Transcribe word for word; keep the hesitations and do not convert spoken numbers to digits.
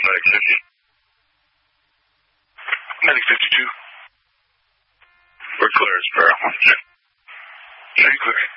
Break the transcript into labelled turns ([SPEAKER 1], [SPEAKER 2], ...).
[SPEAKER 1] Medic fifty. Medic fifty-two. We're clear as Sparrow. Stay clear.